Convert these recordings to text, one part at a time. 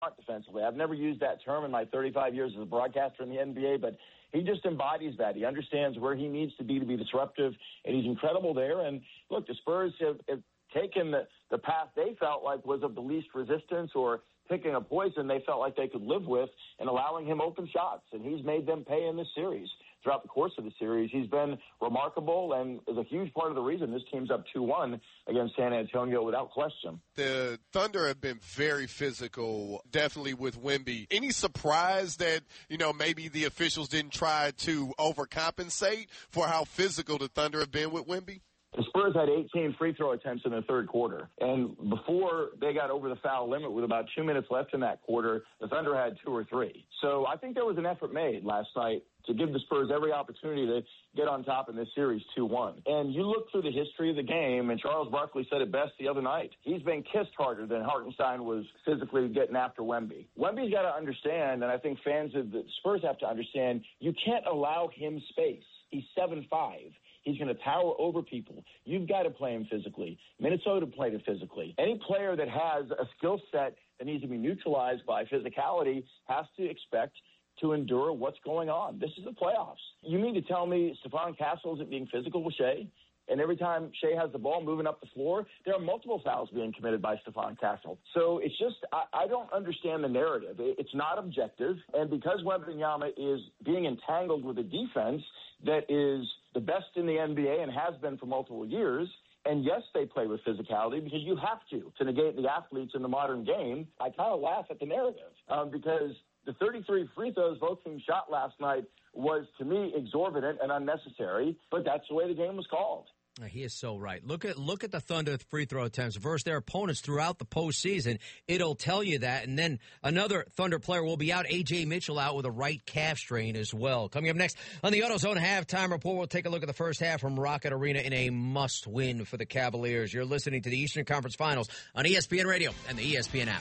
defensively. I've never used that term in my 35 years as a broadcaster in the NBA, but he just embodies that. He understands where he needs to be disruptive, and he's incredible there. And, look, the Spurs have taken the path they felt like was of the least resistance, or picking a poison they felt like they could live with, and allowing him open shots. And he's made them pay in this series. Throughout the course of the series, he's been remarkable and is a huge part of the reason this team's up 2-1 against San Antonio without question. The Thunder have been very physical, definitely with Wemby. Any surprise that, maybe the officials didn't try to overcompensate for how physical the Thunder have been with Wemby? The Spurs had 18 free throw attempts in the third quarter. And before they got over the foul limit with about 2 minutes left in that quarter, the Thunder had 2 or 3. So I think there was an effort made last night to give the Spurs every opportunity to get on top in this series 2-1. And you look through the history of the game, and Charles Barkley said it best the other night. He's been kissed harder than Hartenstein was physically getting after Wemby. Wemby's got to understand, and I think fans of the Spurs have to understand, you can't allow him space. He's 7'5". He's going to tower over people. You've got to play him physically. Minnesota played it physically. Any player that has a skill set that needs to be neutralized by physicality has to expect to endure what's going on. This is the playoffs. You mean to tell me Stephon Castle isn't being physical with Shea? And every time Shea has the ball moving up the floor, there are multiple fouls being committed by Stephon Castle. So it's just, I don't understand the narrative. It's not objective. And because Wembanyama is being entangled with a defense that is the best in the NBA and has been for multiple years, and yes, they play with physicality because you have to negate the athletes in the modern game, I kind of laugh at the narrative because the 33 free throws both teams shot last night was, to me, exorbitant and unnecessary, but that's the way the game was called. He is so right. Look at the Thunder free throw attempts versus their opponents throughout the postseason. It'll tell you that. And then another Thunder player will be out. A.J. Mitchell out with a right calf strain as well. Coming up next on the AutoZone Halftime Report, we'll take a look at the first half from Rocket Arena in a must-win for the Cavaliers. You're listening to the Eastern Conference Finals on ESPN Radio and the ESPN app.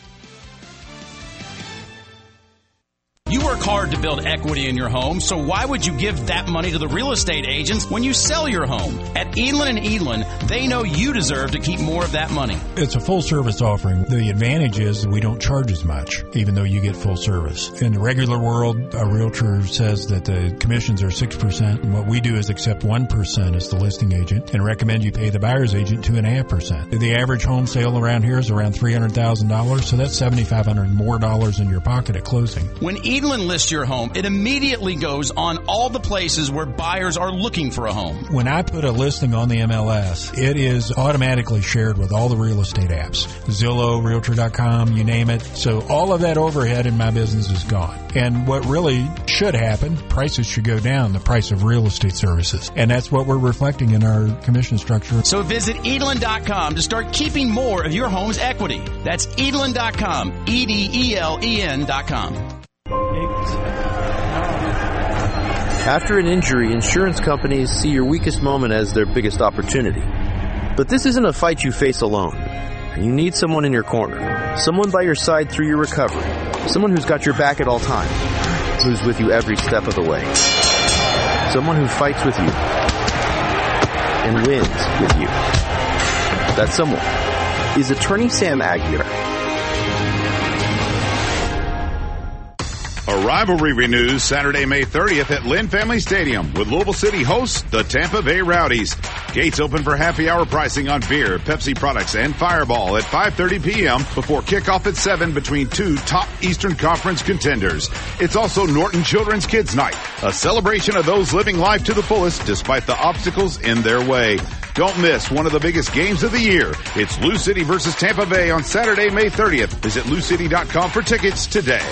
You work hard to build equity in your home, so why would you give that money to the real estate agents when you sell your home? At Edlin & Edlin, they know you deserve to keep more of that money. It's a full-service offering. The advantage is we don't charge as much, even though you get full service. In the regular world, a realtor says that the commissions are 6%, and what we do is accept 1% as the listing agent and recommend you pay the buyer's agent 2.5%. The average home sale around here is around $300,000, so that's $7,500 more dollars in your pocket at closing. When Edlin lists your home, it immediately goes on all the places where buyers are looking for a home. When I put a listing on the MLS, it is automatically shared with all the real estate apps. Zillow, Realtor.com, you name it. So all of that overhead in my business is gone. And what really should happen, prices should go down, the price of real estate services. And that's what we're reflecting in our commission structure. So visit Edlin.com to start keeping more of your home's equity. That's Edlin.com, EDELEN.com. After an injury, insurance companies see your weakest moment as their biggest opportunity. But this isn't a fight you face alone. You need someone in your corner, someone by your side through your recovery, someone who's got your back at all times, who's with you every step of the way, someone who fights with you and wins with you. That someone is Attorney Sam Aguirre. A rivalry renews Saturday, May 30th at Lynn Family Stadium with Louisville City hosts the Tampa Bay Rowdies. Gates open for happy hour pricing on beer, Pepsi products, and Fireball at 5:30 p.m. before kickoff at 7 between two top Eastern Conference contenders. It's also Norton Children's Kids Night, a celebration of those living life to the fullest despite the obstacles in their way. Don't miss one of the biggest games of the year. It's Lou City versus Tampa Bay on Saturday, May 30th. Visit LouCity.com for tickets today.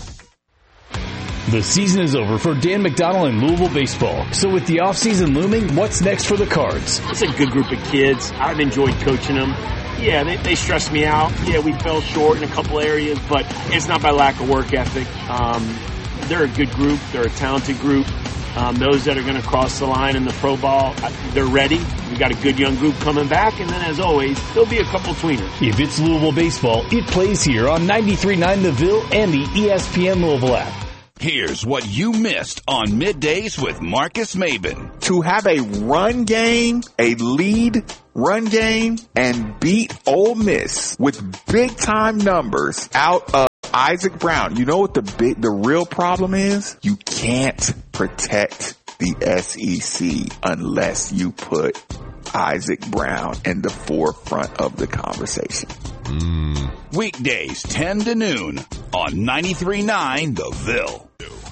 The season is over for Dan McDonnell and Louisville baseball. So with the offseason looming, what's next for the Cards? It's a good group of kids. I've enjoyed coaching them. Yeah, they stressed me out. Yeah, we fell short in a couple areas, but it's not by lack of work ethic. They're a good group. They're a talented group. Those that are going to cross the line in the pro ball, they're ready. We got a good young group coming back, and then as always, there'll be a couple tweeners. If it's Louisville baseball, it plays here on 93.9 The Ville and the ESPN Louisville app. Here's what you missed on Middays with Marcus Maben. To have a run game, a lead run game, and beat Ole Miss with big-time numbers out of Isaac Brown. You know what the real problem is? You can't protect the SEC unless you put Isaac Brown in the forefront of the conversation. Weekdays 10 to noon on 93.9 The Ville.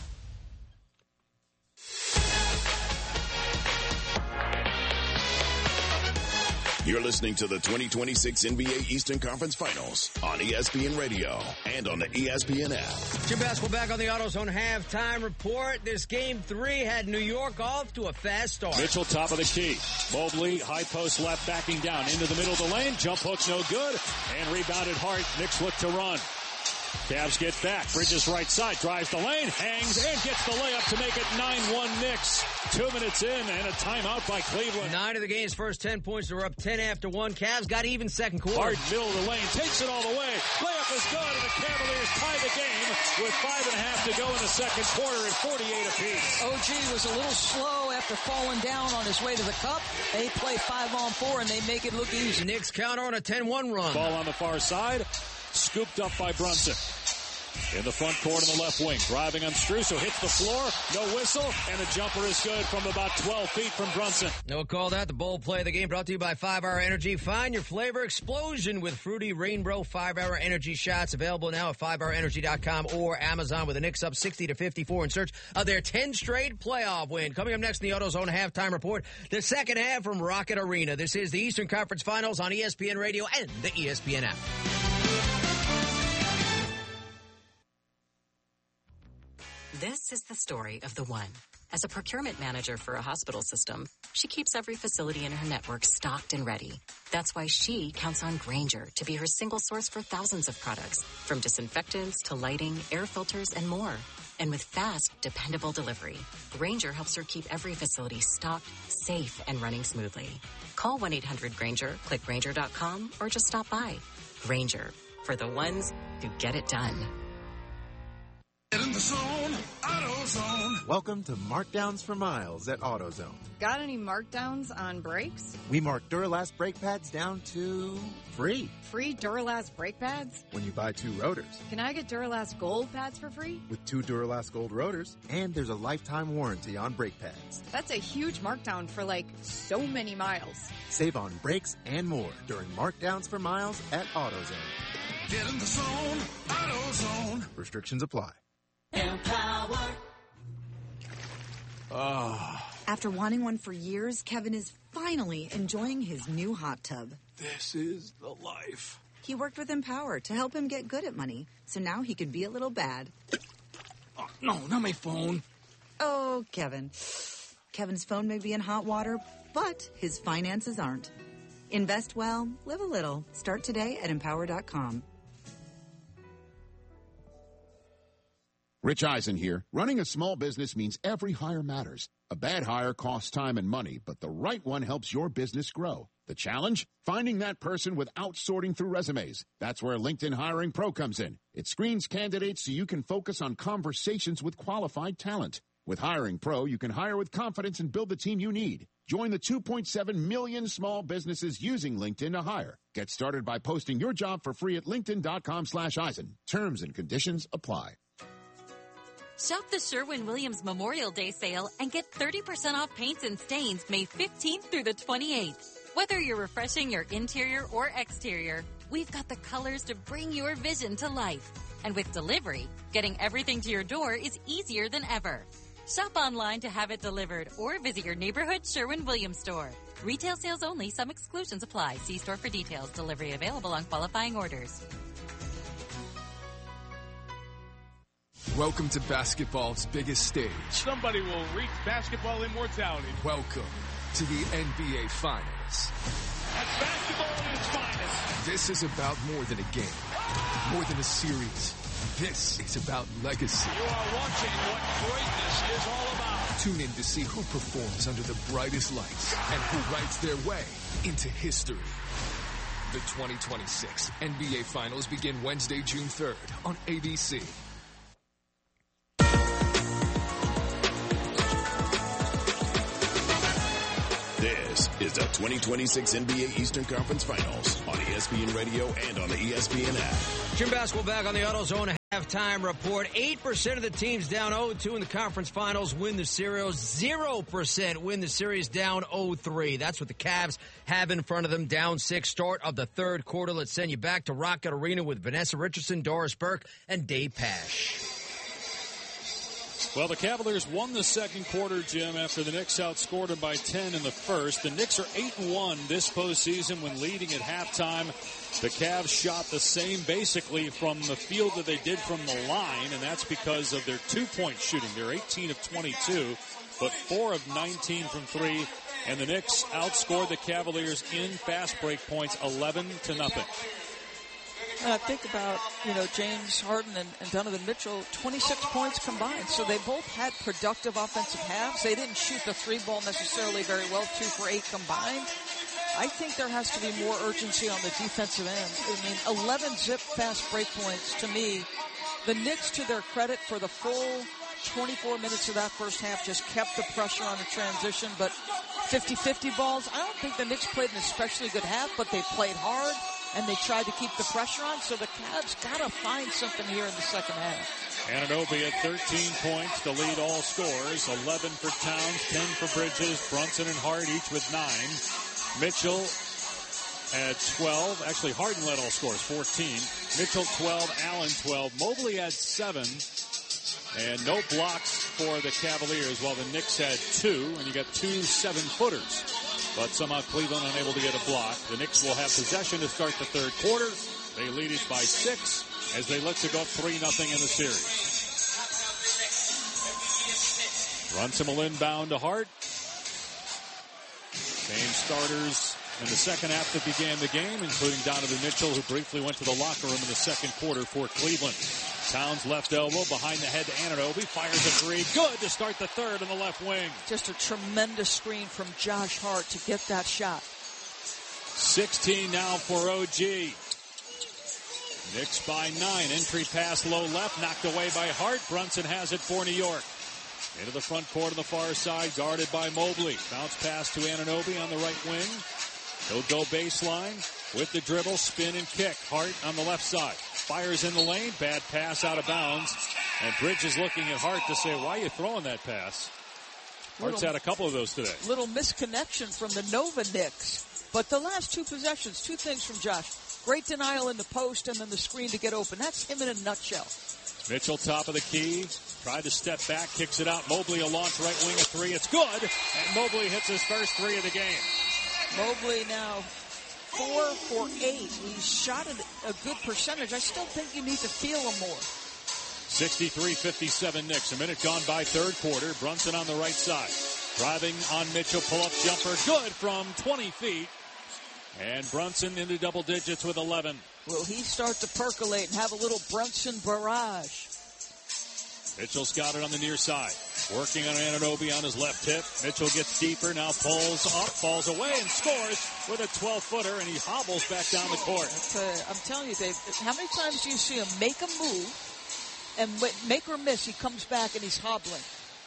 You're listening to the 2026 NBA Eastern Conference Finals on ESPN Radio and on the ESPN app. Jim Basketball back on the AutoZone halftime report. This game 3 had New York off to a fast start. Mitchell top of the key. Mobley, high post left, backing down into the middle of the lane. Jump hook's no good. And rebounded Hart. Knicks look to run. Cavs get back. Bridges right side. Drives the lane. Hangs and gets the layup to make it 9-1 Knicks. 2 minutes in and a timeout by Cleveland. 9 of the game's first 10 points. They were up 10 after 1. Cavs got even second quarter. Hart, middle of the lane. Takes it all the way. Layup is good and the Cavaliers tie the game with 5.5 to go in the second quarter at 48 apiece. OG was a little slow after falling down on his way to the cup. They play 5-on-4 and they make it look easy. Knicks counter on a 10-1 run. Ball on the far side. Scooped up by Brunson. In the front court in the left wing. Driving on Struso. Hits the floor. No whistle. And the jumper is good from about 12 feet from Brunson. No call that. The bold play of the game brought to you by 5-Hour Energy. Find your flavor explosion with Fruity Rainbow 5-Hour Energy shots. Available now at 5hourenergy.com or Amazon with the Knicks up 60-54 in search of their 10 straight playoff win. Coming up next in the AutoZone halftime report, the second half from Rocket Arena. This is the Eastern Conference Finals on ESPN Radio and the ESPN app. This is the story of the one. As a procurement manager for a hospital system, she keeps every facility in her network stocked and ready. That's why she counts on Grainger to be her single source for thousands of products, from disinfectants to lighting, air filters, and more. And with fast, dependable delivery, Grainger helps her keep every facility stocked, safe, and running smoothly. Call 1-800-GRAINGER, click Grainger.com, or just stop by. Grainger, for the ones who get it done. Get in the zone, AutoZone. Welcome to Markdowns for Miles at AutoZone. Got any markdowns on brakes? We mark Duralast brake pads down to free. Free Duralast brake pads? When you buy 2 rotors. Can I get Duralast Gold pads for free? With 2 Duralast Gold rotors, and there's a lifetime warranty on brake pads. That's a huge markdown for so many miles. Save on brakes and more during Markdowns for Miles at AutoZone. Get in the zone, AutoZone. Restrictions apply. Empower. After wanting one for years, Kevin is finally enjoying his new hot tub. This is the life. He worked with Empower to help him get good at money, so now he could be a little bad. Oh, no, not my phone. Oh, Kevin. Kevin's phone may be in hot water, but his finances aren't. Invest well, live a little. Start today at Empower.com. Rich Eisen here. Running a small business means every hire matters. A bad hire costs time and money, but the right one helps your business grow. The challenge? Finding that person without sorting through resumes. That's where LinkedIn Hiring Pro comes in. It screens candidates so you can focus on conversations with qualified talent. With Hiring Pro, you can hire with confidence and build the team you need. Join the 2.7 million small businesses using LinkedIn to hire. Get started by posting your job for free at linkedin.com/Eisen. Terms and conditions apply. Shop the Sherwin-Williams Memorial Day sale and get 30% off paints and stains May 15th through the 28th. Whether you're refreshing your interior or exterior, we've got the colors to bring your vision to life. And with delivery, getting everything to your door is easier than ever. Shop online to have it delivered or visit your neighborhood Sherwin-Williams store. Retail sales only. Some exclusions apply. See store for details. Delivery available on qualifying orders. Welcome to basketball's biggest stage. Somebody will reach basketball immortality. Welcome to the NBA Finals. That's basketball at its finest. This is about more than a game, more than a series. This is about legacy. You are watching what greatness is all about. Tune in to see who performs under the brightest lights and who writes their way into history. The 2026 NBA Finals begin Wednesday, June 3rd on ABC. This is the 2026 NBA Eastern Conference Finals on ESPN Radio and on the ESPN app. Jim Basketball back on the AutoZone halftime report. 8% of the teams down 0-2 in the conference finals win the series. 0% win the series down 0-3. That's what the Cavs have in front of them. Down 6, start of the third quarter. Let's send you back to Rocket Arena with Vanessa Richardson, Doris Burke, and Dave Pasch. Well, the Cavaliers won the second quarter, Jim, after the Knicks outscored them by 10 in the first. The Knicks are 8-1 this postseason when leading at halftime. The Cavs shot the same basically from the field that they did from the line, and that's because of their two-point shooting. They're 18 of 22, but 4 of 19 from 3. And the Knicks outscored the Cavaliers in fast break points 11-0. Think about, James Harden and Donovan Mitchell, 26 points combined. So they both had productive offensive halves. They didn't shoot the three ball necessarily very well, 2 for 8 combined. I think there has to be more urgency on the defensive end. 11 zip fast break points. To me, the Knicks, to their credit, for the full 24 minutes of that first half, just kept the pressure on the transition. But 50-50 balls, I don't think the Knicks played an especially good half, but they played hard. And they tried to keep the pressure on, so the Cavs got to find something here in the second half. Anunoby at 13 points to lead all scorers. 11 for Towns, 10 for Bridges, Brunson and Hart each with 9. Mitchell at 12. Actually, Harden led all scorers, 14. Mitchell 12, Allen 12. Mobley had 7. And no blocks for the Cavaliers, while the Knicks had 2. And you got 2 7-footers. But somehow Cleveland unable to get a block. The Knicks will have possession to start the third quarter. They lead it by 6 as they look to go up 3-0 in the series. Brunson will inbound to Hart. Same starters in the second half that began the game, including Donovan Mitchell, who briefly went to the locker room in the second quarter for Cleveland. Towns left elbow behind the head to Anunoby. Fires a 3. Good to start the third in the left wing. Just a tremendous screen from Josh Hart to get that shot. 16 now for OG. Knicks by 9. Entry pass low left. Knocked away by Hart. Brunson has it for New York. Into the front court on the far side. Guarded by Mobley. Bounce pass to Anunoby on the right wing. He'll go baseline with the dribble, spin, and kick. Hart on the left side. Fires in the lane. Bad pass out of bounds. And Bridges looking at Hart to say, why are you throwing that pass? Hart's had a couple of those today. Little misconnection from the Nova Knicks. But the last 2 possessions, 2 things from Josh. Great denial in the post and then the screen to get open. That's him in a nutshell. Mitchell top of the key. Tried to step back. Kicks it out. Mobley a launch right wing, a 3. It's good. And Mobley hits his first 3 of the game. Mobley now 4 for 8. He's shot at a good percentage. I still think you need to feel him more. 63-57 Knicks. A minute gone by third quarter. Brunson on the right side. Driving on Mitchell. Pull-up jumper. Good from 20 feet. And Brunson into double digits with 11. Will he start to percolate and have a little Brunson barrage? Mitchell's got it on the near side. Working on Anunoby on his left hip. Mitchell gets deeper, now pulls up, falls away, and scores with a 12-footer, and he hobbles back down the court. I'm telling you, Dave, how many times do you see him make a move, and make or miss, he comes back and he's hobbling?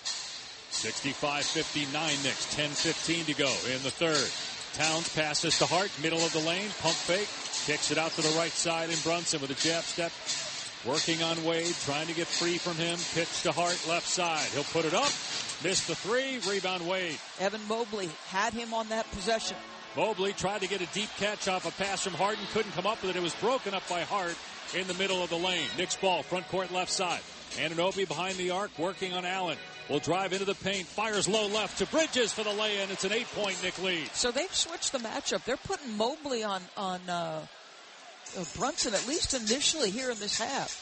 65-59 Knicks, 10-15 to go in the third. Towns passes to Hart, middle of the lane, pump fake, kicks it out to the right side, and Brunson with a jab step. Working on Wade, trying to get free from him. Pitch to Hart, left side. He'll put it up. Missed the 3. Rebound Wade. Evan Mobley had him on that possession. Mobley tried to get a deep catch off a pass from Harden. Couldn't come up with it. It was broken up by Hart in the middle of the lane. Knicks ball, front court left side. Anunoby behind the arc, working on Allen. Will drive into the paint. Fires low left to Bridges for the lay-in. It's an 8-point Knick lead. So they've switched the matchup. They're putting Mobley on Brunson, at least initially here in this half.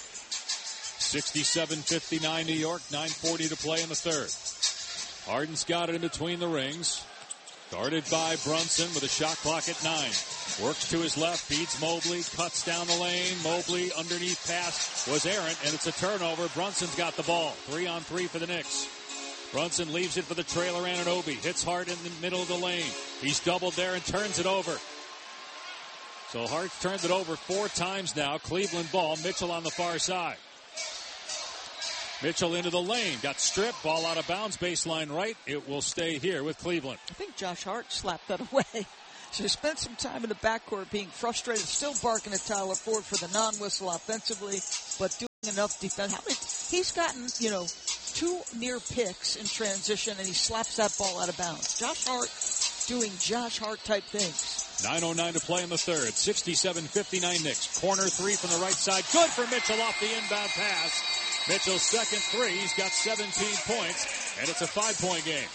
67-59 New York, 9:40 to play in the third. Harden's got it in between the rings. Guarded by Brunson with a shot clock at 9. Works to his left, feeds Mobley, cuts down the lane. Mobley underneath pass was errant, and it's a turnover. Brunson's got the ball. 3-on-3 for the Knicks. Brunson leaves it for the trailer Anunoby. Hits Hart in the middle of the lane. He's doubled there and turns it over. So Hart turned it over 4 times now. Cleveland ball. Mitchell on the far side. Mitchell into the lane. Got stripped. Ball out of bounds. Baseline right. It will stay here with Cleveland. I think Josh Hart slapped that away. So he spent some time in the backcourt being frustrated, still barking at Tyler Ford for the non-whistle offensively, but doing enough defense. He's gotten, 2 near picks in transition, and he slaps that ball out of bounds. Josh Hart doing Josh Hart type things. 9:09 to play in the third. 67-59 Knicks. Corner three from the right side. Good for Mitchell off the inbound pass. Mitchell's second three. He's got 17 points, and it's a 5-point game.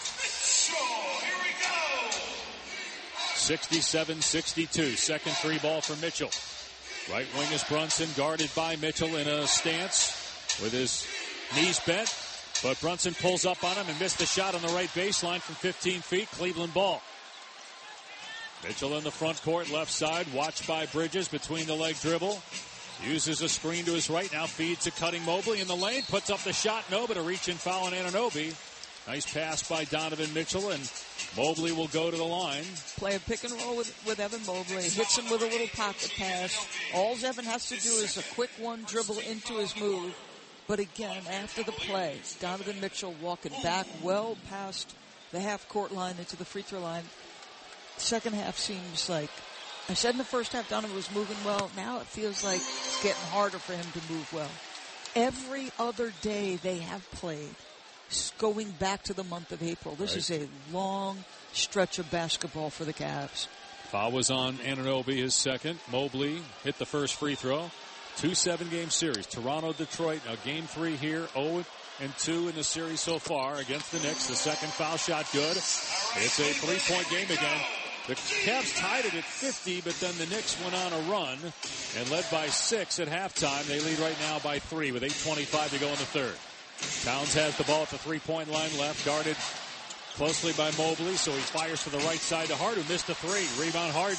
67-62. Second three ball for Mitchell. Right wing is Brunson, guarded by Mitchell in a stance with his knees bent. But Brunson pulls up on him and missed the shot on the right baseline from 15 feet. Cleveland ball. Mitchell in the front court, left side, watched by Bridges between the leg dribble. Uses a screen to his right, now feeds to Cutting Mobley in the lane, puts up the shot, no, but a reach-in foul on Anunoby. Nice pass by Donovan Mitchell, and Mobley will go to the line. Play a pick and roll with Evan Mobley, hits him with a little pocket pass. All Evan has to do is a quick one dribble into his move. But again, after the play, Donovan Mitchell walking back well past the half-court line into the free throw line. Second half seems like, I said in the first half Donovan was moving well. Now it feels like it's getting harder for him to move well. Every other day they have played, going back to the month of April. This is a long stretch of basketball for the Cavs. Foul was on Anunoby, his second. Mobley hit the first free throw. 2 7-game series. Toronto, Detroit. Now game 3 here. 0-2 in the series so far against the Knicks. The second foul shot good. It's a 3-point game again. The Cavs tied it at 50, but then the Knicks went on a run and led by 6 at halftime. They lead right now by 3 with 8:25 to go in the third. Towns has the ball at the 3-point line left, guarded closely by Mobley, so he fires to the right side to Hart, who missed the 3. Rebound Harden.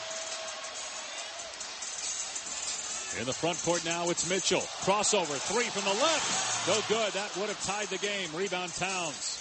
In the front court now, it's Mitchell. Crossover, 3 from the left. No good. That would have tied the game. Rebound Towns.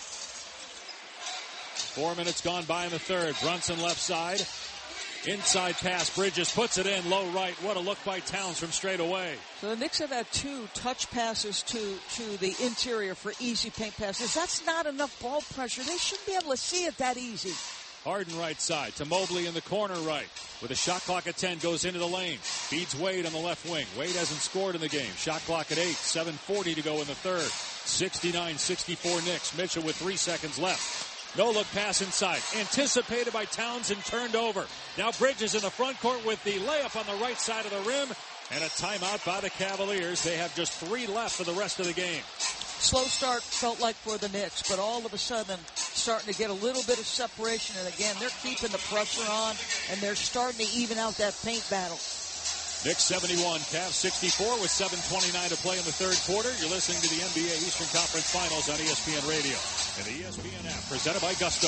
4 minutes gone by in the third. Brunson left side. Inside pass. Bridges puts it in low right. What a look by Towns from straight away. So the Knicks have had 2 touch passes to the interior for easy paint passes. That's not enough ball pressure. They shouldn't be able to see it that easy. Harden right side to Mobley in the corner right. With a shot clock at 10, goes into the lane. Feeds Wade on the left wing. Wade hasn't scored in the game. Shot clock at 8. 7:40 to go in the third. 69-64 Knicks. Mitchell with 3 seconds left. No look pass inside. Anticipated by Towns and turned over. Now Bridges in the front court with the layup on the right side of the rim. And a timeout by the Cavaliers. They have just 3 left for the rest of the game. Slow start felt like for the Knicks, but all of a sudden starting to get a little bit of separation. And again, they're keeping the pressure on, and they're starting to even out that paint battle. Knicks 71, Cavs 64 with 7:29 to play in the third quarter. You're listening to the NBA Eastern Conference Finals on ESPN Radio and the ESPN app, presented by Gusto.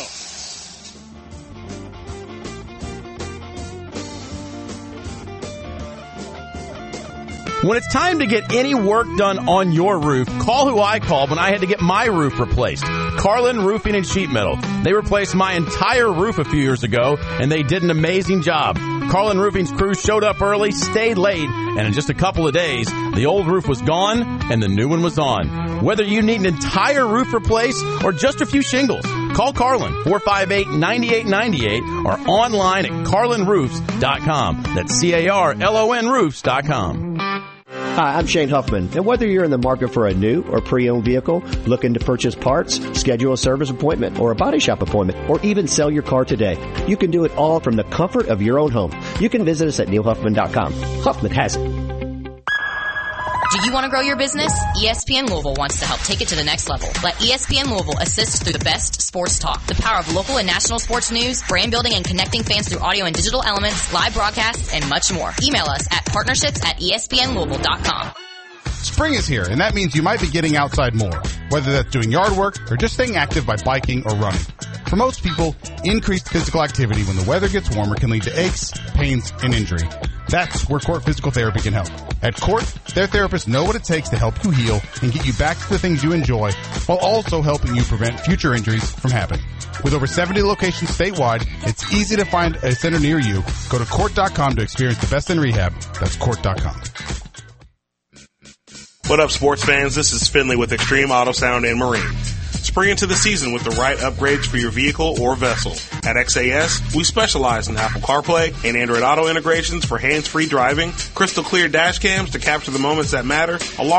When it's time to get any work done on your roof, call who I called when I had to get my roof replaced. Carlin Roofing and Sheet Metal. They replaced my entire roof a few years ago, and they did an amazing job. Carlin Roofing's crew showed up early, stayed late, and in just a couple of days, the old roof was gone and the new one was on. Whether you need an entire roof replaced or just a few shingles, call Carlin, 458-9898, or online at carlinroofs.com. That's CARLON roofs.com. Hi, I'm Shane Huffman, and whether you're in the market for a new or pre-owned vehicle, looking to purchase parts, schedule a service appointment or a body shop appointment, or even sell your car today, you can do it all from the comfort of your own home. You can visit us at neilhuffman.com. Huffman has it. Do you want to grow your business? ESPN Louisville wants to help take it to the next level. Let ESPN Louisville assist through the best sports talk, the power of local and national sports news, brand building and connecting fans through audio and digital elements, live broadcasts, and much more. Email us at partnerships@espnlouisville.com. Spring is here, and that means you might be getting outside more, whether that's doing yard work or just staying active by biking or running. For most people, increased physical activity when the weather gets warmer can lead to aches, pains, and injury. That's where Court Physical Therapy can help. At Court, their therapists know what it takes to help you heal and get you back to the things you enjoy, while also helping you prevent future injuries from happening. With over 70 locations statewide, it's easy to find a center near you. Go to Court.com to experience the best in rehab. That's Court.com. What up, sports fans? This is Finley with Extreme Auto Sound and Marine. Spring into the season with the right upgrades for your vehicle or vessel. At XAS, we specialize in Apple CarPlay and Android Auto integrations for hands-free driving, crystal clear dash cams to capture the moments that matter, along